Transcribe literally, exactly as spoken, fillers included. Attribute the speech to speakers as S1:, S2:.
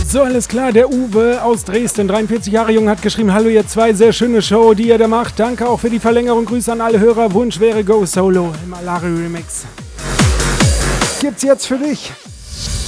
S1: So, alles klar, der Uwe aus Dresden, dreiundvierzig Jahre jung, hat geschrieben, hallo ihr zwei, sehr schöne Show, die ihr da macht. Danke auch für die Verlängerung, Grüße an alle Hörer, Wunsch wäre Go Solo im Alari Remix. Gibt's jetzt für dich.